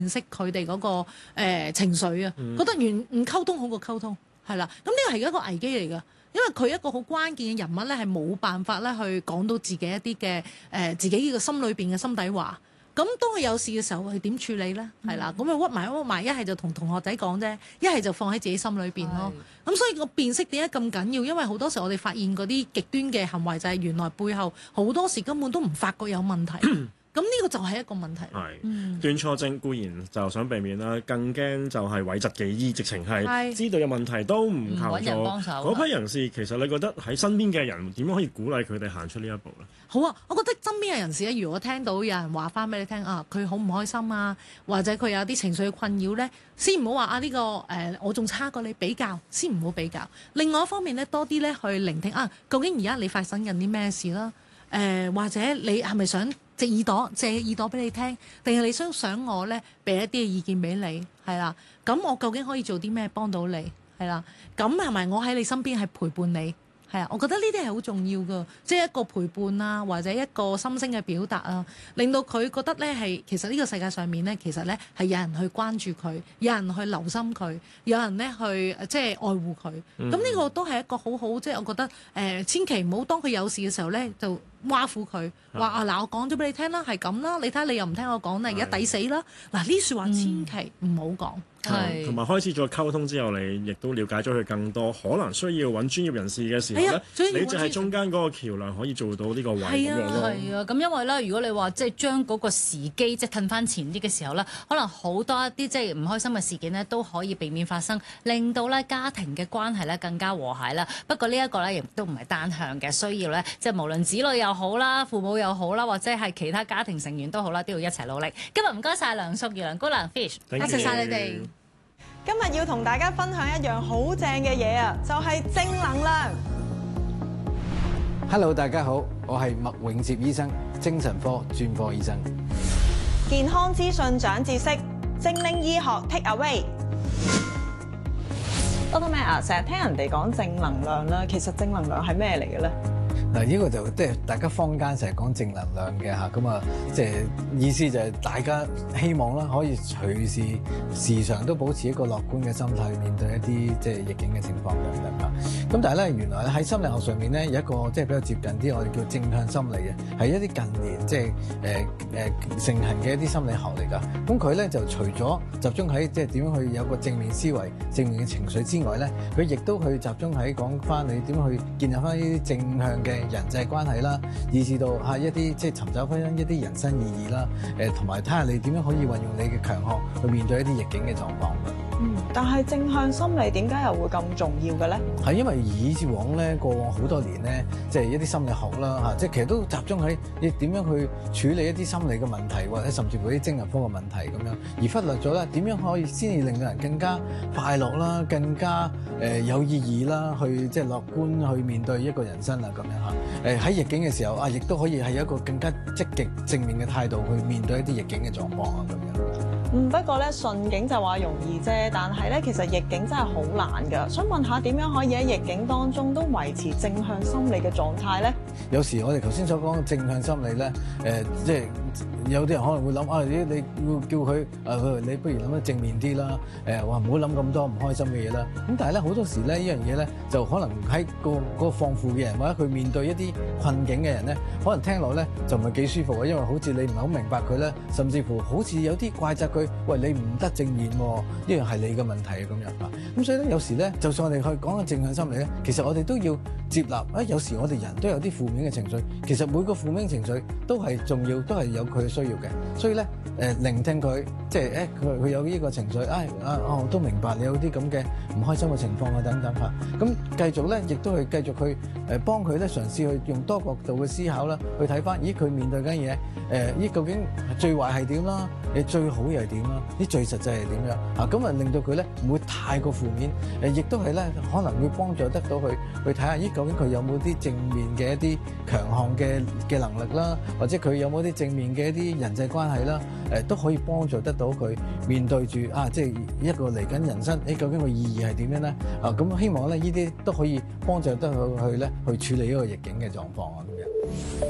識佢哋嗰個、情緒啊，覺得唔溝通好過溝通，係啦。咁呢個係一個危機嚟㗎，因為佢一個好關鍵嘅人物咧，係冇辦法咧去講到自己一啲嘅自己呢個心裏邊嘅心底話。咁當佢有事嘅時候，佢點處理咧？係啦，咁啊屈埋，一係就同同學仔講啫，一係就放喺自己心裏邊咯。咁所以個辨識點解咁緊要？因為好多時我哋發現嗰啲極端嘅行為就係原來背後好多時根本都唔發覺有問題。咁呢個就係一個問題。 斷錯症固然就想避免啦，更驚就係諱疾忌醫，直情係知道有問題都唔求助。嗰批人士其實你覺得喺身邊嘅人點樣可以鼓勵佢哋行出呢一步呢？ 好啊，我覺得身邊嘅人士咧，如果聽到有人話翻俾你聽啊，佢好唔開心啊，或者佢有啲情緒嘅困擾呢，先唔好話啊呢個我仲差過你比較，先唔好比較。另外一方面呢，多啲咧去聆聽啊，究竟而家你發生緊啲咩事啦？或者你係咪想借耳朵俾你聽，定係你想我咧俾一啲嘅意見俾你？係啦，咁我究竟可以做啲咩幫到你？係啦，咁係咪我喺你身邊係陪伴你？係啊，我覺得呢啲係好重要㗎，即係一個陪伴啊，或者一個心聲嘅表達啊，令到佢覺得咧係其實呢個世界上面咧，其實咧係有人去關注佢，有人去留心佢，有人咧去即係愛護佢。咁呢個都係一個好好，即係我覺得千祈唔好當佢有事嘅時候咧就挖苦佢，話啊嗱，我講咗俾你聽啦，係咁啦，你睇下你又唔聽我講咧，而家抵死啦！嗱，呢説話千祈唔好講。 係，同埋開始咗溝通之後，你亦都了解咗佢更多，可能需要揾專業人士嘅時候咧，你就係中間嗰個橋梁，可以做到呢個位咁樣咯。 係啊，咁因為咧，如果你話即係將嗰個時機即係褪翻前啲嘅時候咧，可能好多一啲即係唔開心嘅事件咧都可以避免發生，令到咧家庭嘅關係咧更加和諧啦。不過呢一個咧亦都唔係單向嘅，需要咧即係無論子女又好啦、父母又好啦，或者係其他家庭成員都好啦，都要一齊努力。今日唔該晒梁淑儀、梁高蘭 Fish， 多謝晒你哋。 今日要同大家分享一樣好正嘅嘢啊，就係正能量。 Hello， 大家好，我係麥永接醫生，精神科專科醫生。 健康資訊長知識，精靈醫學 Take Away。Doctor Matt 啊，成日聽人哋講正能量啦，其實正能量係咩嚟嘅咧？ 嗱，呢個就即係大家坊間成日講正能量嘅嚇，咁啊，即係意思就係大家希望啦，可以隨時時常都保持一個樂觀嘅心態去面對一啲即係逆境嘅情況等等嚇。咁但係咧，原來喺心理學上面咧有一個即係比較接近啲，我哋叫正向心理嘅，係一啲近年即係盛行嘅一啲心理學嚟㗎。咁佢咧就除咗集中喺即係點樣去有個正面思維、正面嘅情緒之外咧，佢亦都去集中喺講翻你點樣去建立翻呢啲正向嘅人際關係啦，以至到係一啲即係尋找翻一啲人生意義啦，同埋睇下你點樣可以運用你嘅強項去面對一啲逆境嘅狀況嘅。 但係正向心理點解又會咁重要嘅咧？係因為以往咧過往好多年咧，即係一啲心理學啦嚇，即係其實都集中喺你點樣去處理一啲心理嘅問題，或者甚至乎啲精神科嘅問題咁樣，而忽略咗咧點樣可以先至令到人更加快樂啦，更加有意義啦，去即係樂觀去面對一個人生啊咁樣嚇。喺逆境嘅時候啊，亦都可以係一個更加積極正面嘅態度去面對一啲逆境嘅狀況啊咁樣。 不過咧順境就話容易啫，但係咧其實逆境真係好難㗎。想問下點樣可以喺逆境當中都維持正向心理嘅狀態咧？ 有時我哋頭先所講嘅正向心理咧，即係有啲人可能會諗啊，你要叫佢你不如諗得正面啲啦，話唔好諗咁多唔開心嘅嘢啦。咁但係咧好多時咧呢樣嘢咧就可能喺個放負嘅人或者佢面對一啲困境嘅人咧，可能聽落咧就唔係幾舒服啊，因為好似你唔係好明白佢咧，甚至乎好似有啲怪責佢。喂，你唔得正面喎，呢樣係你嘅問題咁樣啊。咁所以咧，有時咧，就算我哋去講緊正向心理咧，其實我哋都要接納啊。有時我哋人都有啲負面嘅情緒，其實每個負面情緒都係重要，都係有佢嘅需要嘅。所以咧，聆聽佢，即係佢有呢個情緒，我都明白你有啲咁嘅唔開心嘅情況啊等等嚇。咁繼續咧，亦都係繼續去幫佢咧嘗試去用多角度嘅思考啦，去睇翻，咦佢面對緊嘢，究竟最壞係點啦？你最好又係點啦？啲最實際係點樣？咁啊令到佢咧唔會太過負面，亦都係咧可能會幫助得到佢去睇下，咦究竟佢有冇啲正面嘅一啲強項嘅能力啦，或者佢有冇啲正面嘅一啲人際關係啦，都可以幫助得到佢面對住即係一個嚟緊人生，究竟個意義係點樣咧？咁希望咧呢啲都可以幫助得佢咧去處理呢個逆境嘅狀況啊咁樣。